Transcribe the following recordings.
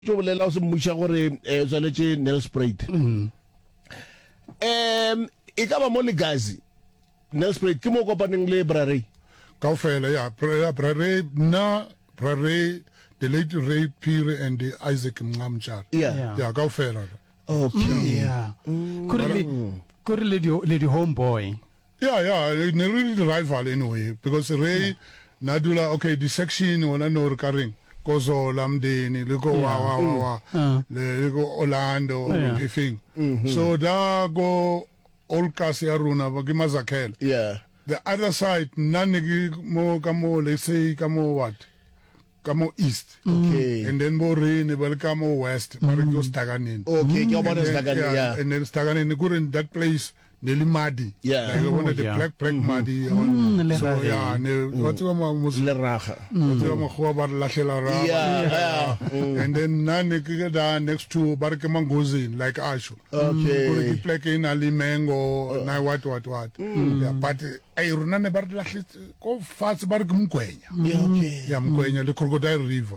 to bolela o se mmusha gore o tshwanetse Nelspruit e ka ba mo legazi Nelspruit ke mo kopaneng le Brarey kaofela ya Brarey na Brarey the late Ray Phiri and the Isaac Mnqamtshana ya kaofela okay yeah could lady homeboy yeah ne really the rival anyway because Ray nadula okay the section wona no recurring kozo lamdeni liko wa le liko Orlando everything so da go Olkas ya runa ba gimazakhela the other side nani mo kamo let's say kamo what kamo east okay and then mo rain ba kamo west mara go Staganini okay ke bona Staganini and then Staganini go in that place Nelimadi like one of the black Madi so yeah ne what you le raga what you go ba lahlela ra and then nani ke da next to barke mangozini like Asho okay go plek in Alimengo na what yeah but ay runa ne bar lahle ko fats bar ke Mgwenya okay ya Mgwenya le Crocodile River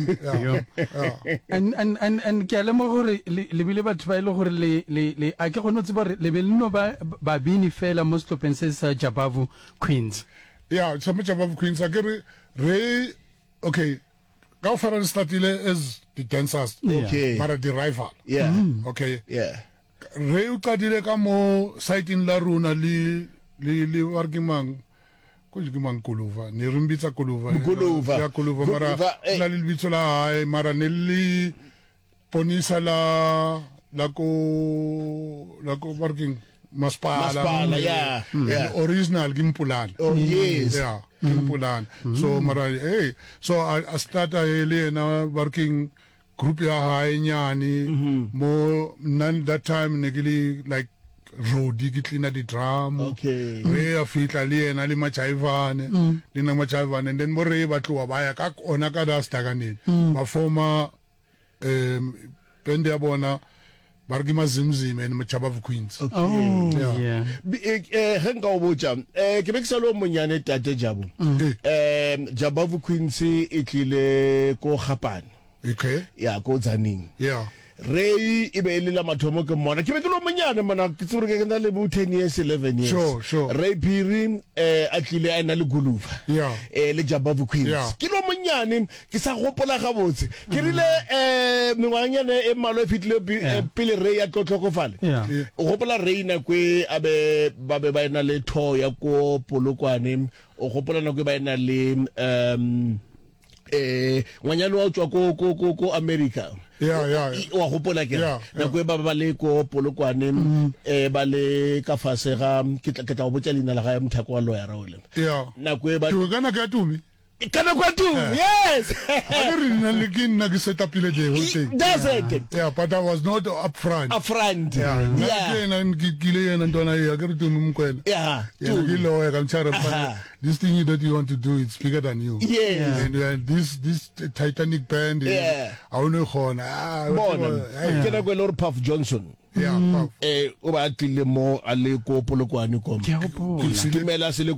and ke le mo gore le bile batho ba ile gore le a ke gone tse le be no ba bini fela mo stopeng se sa Jabavu Queens yeah some Jabavu Queens akere Ray okay go for an statile as the dancers okay mara the rival okay yeah Ray uqadile ka mo site in la runa li warkimang ko jikimang Kuluva ne rimbitsa Kuluva ya Kuluva mara la li bitso la hae mara ne li ponisa la ko working Maspala yeah original Gimpulana oh yes yeah Gimpulana so mara hey so I started na working group ya hae nyani mo nan that time negili like Rodi ki clean the drum okay re a fitla le ena le machaivane le na machaivane and then mo re ba tloa ba ya ka ona ka da Staganini ba former band ya bona bargi mazimzim and Jabavu Queens yeah henga o botsa ke be ke salo monyane tate Jabu Jabavu Queens e tlile ko Gapane okay ya ko Tzaneen yeah Ray e be le la mathomo ke mona ke be ke lo monyane mana ke tsore ke na le bo 10 years 11 years sure Ray Phiri a tlile a na le Guluva le Jabavu Queens ke lo monyane ke sa gopola ga botse ke rile mengwanyane e malo fitlile pele Ray a tlotlokofale o gopola Ray na kwe abe ba be ba ena le tho ya ko Polokwane o gopola na kwe ba ena le ngwanyane wa tswa ko America wa gopola ke na go ba le ko Polokwane ba le ka fase ga ke tla go botsa lena la ga Mthako wa lawyer ole na go ba ke kana ka tumi kana kwa tu yes I didn't begin na get set up ile the whole thing that's it yeah but I was not up front and gile and ntona ya ke re tumi mkwela tu gilo ya kamchara this thing that you want to do it's bigger than you and this Titanic band I don't khona ke na go le Puff Johnson Puff o ba tlile mo a le ko Polokwane ko ke go tumela se le